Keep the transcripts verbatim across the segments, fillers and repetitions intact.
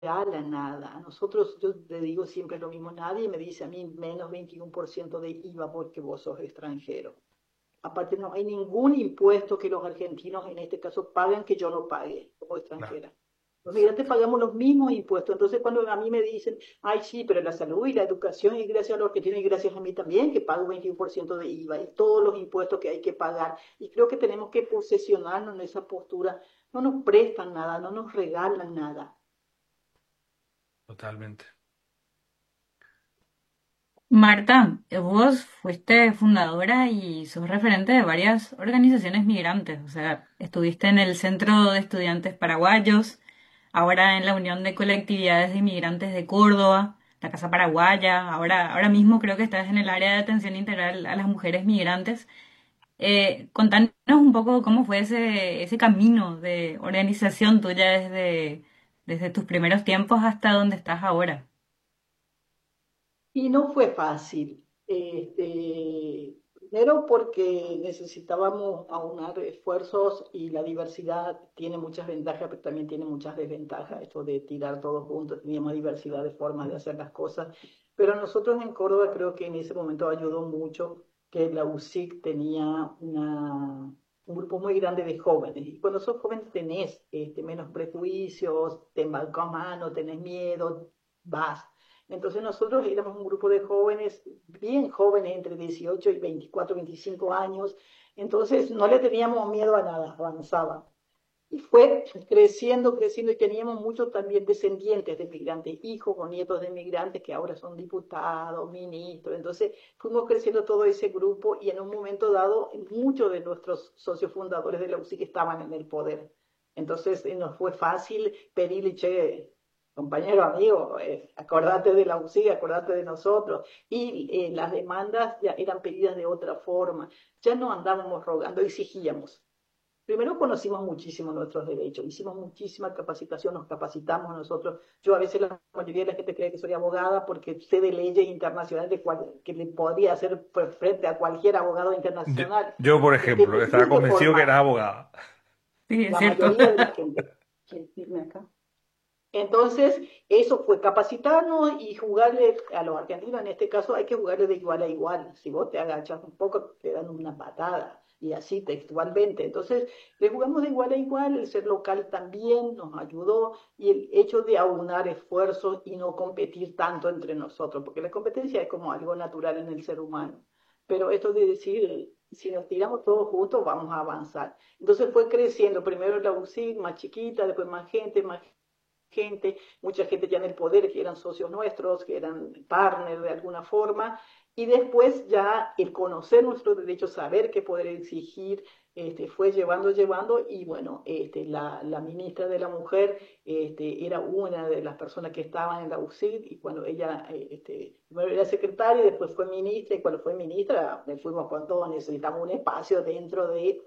regala nada. A nosotros, yo le digo siempre lo mismo, nadie me dice a mí menos veintiuno por ciento de I V A porque vos sos extranjero. Aparte, no hay ningún impuesto que los argentinos en este caso paguen que yo no pague como Claro, extranjera. Los migrantes exacto. pagamos los mismos impuestos. Entonces, cuando a mí me dicen, ay, sí, pero la salud y la educación es gracias a los argentinos y gracias a mí también, que pago veintiuno por ciento de I V A y todos los impuestos que hay que pagar. Y creo que tenemos que posesionarnos en esa postura. No nos prestan nada, no nos regalan nada. Totalmente. Marta, vos fuiste fundadora y sos referente de varias organizaciones migrantes, o sea, estuviste en el Centro de Estudiantes Paraguayos, ahora en la Unión de Colectividades de Inmigrantes de Córdoba, la Casa Paraguaya, ahora, ahora mismo creo que estás en el área de atención integral a las mujeres migrantes. Eh, contanos un poco cómo fue ese, ese camino de organización tuya desde, desde tus primeros tiempos hasta donde estás ahora. Y no fue fácil. Este, primero porque necesitábamos aunar esfuerzos y la diversidad tiene muchas ventajas, pero también tiene muchas desventajas. Esto de tirar todos juntos, teníamos diversidad de formas de hacer las cosas. Pero nosotros en Córdoba creo que en ese momento ayudó mucho que la U C I C tenía una, un grupo muy grande de jóvenes. Y cuando sos joven tenés este, menos prejuicios, te embalcás mano, tenés miedo, vas. Entonces nosotros éramos un grupo de jóvenes, bien jóvenes, entre dieciocho y veinticuatro, veinticinco años, entonces no le teníamos miedo a nada, avanzaba. Y fue creciendo, creciendo, y teníamos muchos también descendientes de migrantes, hijos o nietos de migrantes que ahora son diputados, ministros. Entonces fuimos creciendo todo ese grupo y en un momento dado muchos de nuestros socios fundadores de la U C I que estaban en el poder. Entonces eh, nos fue fácil pedirle, che, compañero, amigo, eh, acordate de la U C I, acordate de nosotros. Y eh, las demandas ya eran pedidas de otra forma. Ya no andábamos rogando, exigíamos. Primero conocimos muchísimo nuestros derechos, hicimos muchísima capacitación, nos capacitamos nosotros. Yo a veces la mayoría de la gente cree que soy abogada porque sé de leyes internacionales de cual, que le podría hacer frente a cualquier abogado Yo, internacional. yo, por Este, ejemplo, me estaba sigue convencido que eras formando, abogada. Sí, es la cierto. mayoría de la gente. Dime acá. Entonces, eso fue capacitarnos y jugarle a los argentinos, en este caso hay que jugarle de igual a igual. Si vos te agachas un poco, te dan una patada, y así textualmente. Entonces, le jugamos de igual a igual, el ser local también nos ayudó, y el hecho de aunar esfuerzos y no competir tanto entre nosotros, porque la competencia es como algo natural en el ser humano. Pero esto de decir, si nos tiramos todos juntos, vamos a avanzar. Entonces fue creciendo, primero la U C I más chiquita, después más gente, más gente, mucha gente ya en el poder que eran socios nuestros, que eran partners de alguna forma, y después ya el conocer nuestros derechos, saber qué poder exigir, este, fue llevando, llevando, y bueno, este, la, la ministra de la Mujer este, era una de las personas que estaban en la U C I D, y cuando ella, eh, este, primero era secretaria, después fue ministra, y cuando fue ministra, me fuimos con todo, necesitamos un espacio dentro de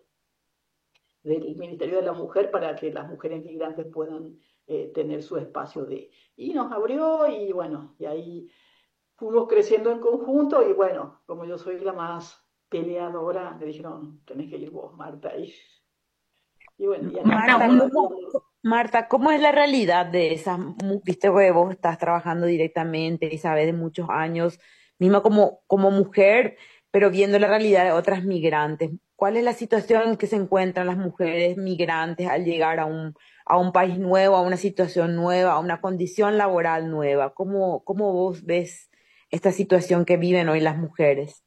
del Ministerio de la Mujer para que las mujeres migrantes puedan eh, tener su espacio de... Y nos abrió y bueno, y ahí fuimos creciendo en conjunto y bueno, como yo soy la más peleadora, me dijeron, tenés que ir vos, Marta. Y, y bueno, y acá Marta, estamos Marta, un, ¿cómo, Marta, ¿cómo es la realidad de esas, mu- viste, que vos estás trabajando directamente y sabes de muchos años, misma como, como mujer, pero viendo la realidad de otras migrantes? ¿Cuál es la situación en que se encuentran las mujeres migrantes al llegar a un, a un país nuevo, a una situación nueva, a una condición laboral nueva? ¿Cómo, cómo vos ves esta situación que viven hoy las mujeres?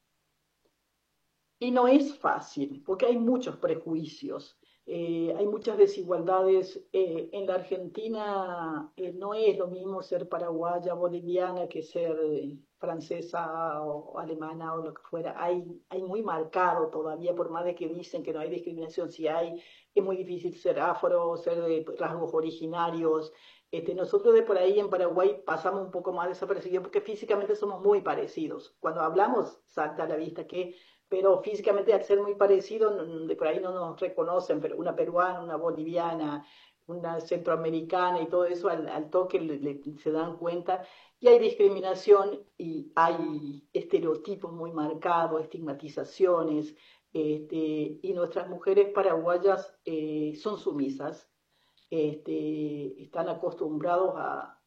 Y no es fácil, porque hay muchos prejuicios, eh, hay muchas desigualdades. Eh, en la Argentina eh, no es lo mismo ser paraguaya, boliviana, que ser eh, francesa o alemana o lo que fuera. Hay, hay muy marcado todavía, por más de que dicen que no hay discriminación, si hay, es muy difícil ser afro, ser de rasgos originarios. Este, nosotros de por ahí en Paraguay pasamos un poco más desapercibidos porque físicamente somos muy parecidos. Cuando hablamos, salta a la vista que pero físicamente al ser muy parecido, de por ahí no nos reconocen, pero una peruana, una boliviana, una centroamericana y todo eso al, al toque le, le, se dan cuenta. Y hay discriminación y hay estereotipos muy marcados, estigmatizaciones, este, y nuestras mujeres paraguayas eh, son sumisas, este, están acostumbrados a,